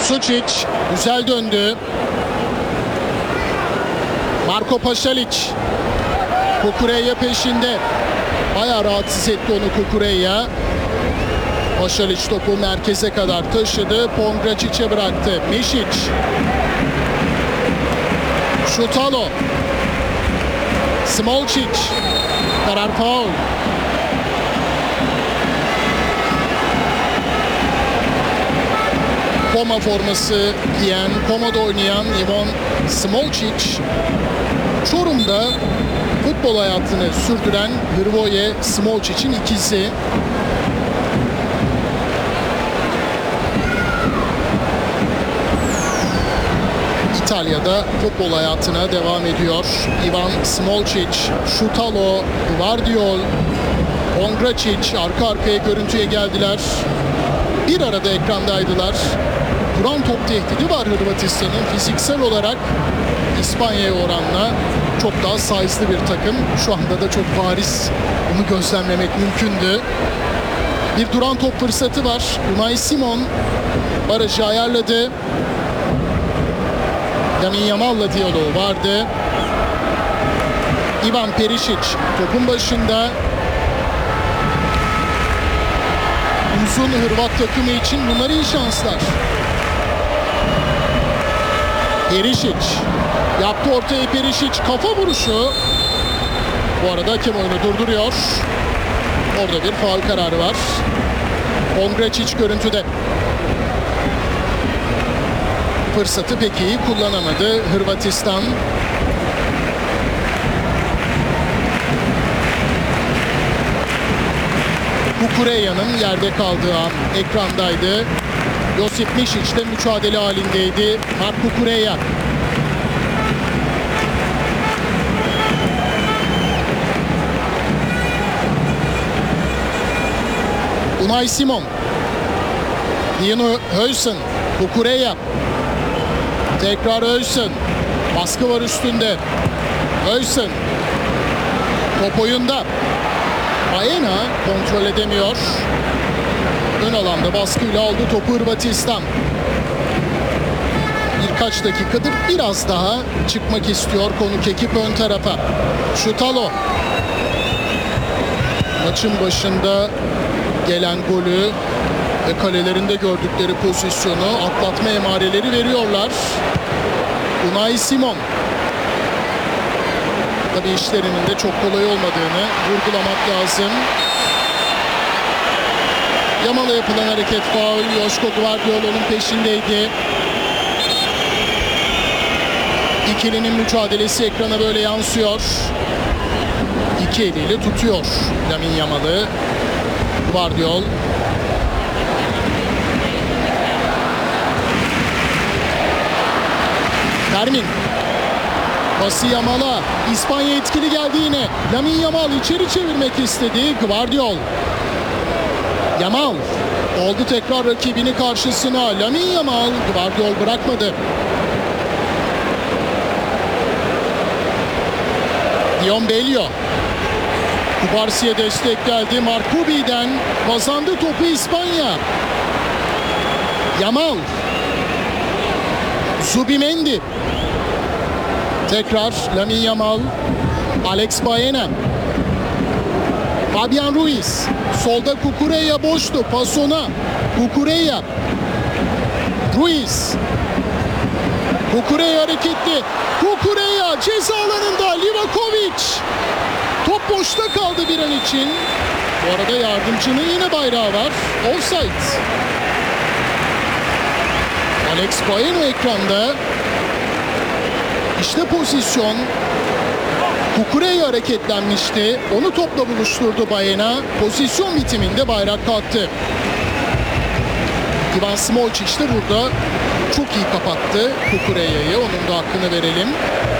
Sučić güzel döndü. Marko Pašalić. Kukureya peşinde. Bayağı rahatsız etti onu Kukureya. Pašalić topu merkeze kadar taşıdı. Pongracic'e bıraktı. Mišić. Šutalo. Smolčić. Karar faul. Koma forması giyen, Koma'da oynayan Ivan Smolčić, Çorum'da futbol hayatını sürdüren Hrvoje Smolčić'in ikizi. İtalya'da futbol hayatına devam ediyor. Ivan Smolčić, Šutalo, Gvardiol, Pongracic arka arkaya görüntüye geldiler. Bir arada ekrandaydılar. Duran top tehdidi var Hırvatistan'ın. Fiziksel olarak İspanya'ya oranla çok daha size'lı bir takım. Şu anda da çok bariz bunu gözlemlemek mümkündü. Bir duran top fırsatı var. Unai Simon barajı ayarladı. Lamine Yamal'la diyaloğu vardı. Ivan Perisic topun başında. Uzun Hırvat takımı için bunlar iyi şanslar. Perisic yaptı ortaya. Perisic kafa vuruşu. Bu arada hakem oyunu durduruyor. Orada bir faul kararı var. Pongracic görüntüde. Fırsatı pek iyi kullanamadı Hırvatistan. Kukureya'nın yerde kaldığı an ekrandaydı. Josip Mišić de mücadele halindeydi. Mark Kukureya. Unai Simon. Dino Höysen. Kukureya. Tekrar Höysen. Baskı var üstünde. Höysen. Top oyunda. Baena kontrol edemiyor. Ön alanda baskıyla aldı topu Hırvatistan. Birkaç dakikadır biraz daha çıkmak istiyor konuk ekip ön tarafa. Šutalo. Maçın başında gelen golü ve kalelerinde gördükleri pozisyonu atlatma emareleri veriyorlar. Unai Simon. Tabii işlerinin de çok kolay olmadığını vurgulamak lazım. Yamal'a yapılan hareket faul. Joško Gvardiol onun peşindeydi. İkilinin mücadelesi ekrana böyle yansıyor. İki eliyle tutuyor Lamine Yamal'ı. Gvardiol. Fermin. Pası Yamal'a. İspanya etkili geldi yine. Lamine Yamal içeri çevirmek istedi. Gvardiol. Yamal. Oldu tekrar rakibini karşısına. Lamine Yamal. Gvardiol bırakmadı. Dion Belio. Kubarsi'ye destek geldi. Markubi'den kazandı topu İspanya. Yamal. Zubimendi. Tekrar Lamine Yamal. Alex Baena. Fabian Ruiz. Solda Kukureya boştu. Pasona. Kukureya. Ruiz. Kukureya hareketli. Kukureya ceza alanında. Livakovic. Top boşta kaldı bir an için. Bu arada yardımcının yine bayrağı var. Offside. Alex Baena ekranda. İşte pozisyon. Kukureya hareketlenmişti. Onu topla buluşturdu Baena. Pozisyon bitiminde bayrak kalktı. Ivan Smolčić de burada çok iyi kapattı Kukureya'yı. Onun da hakkını verelim.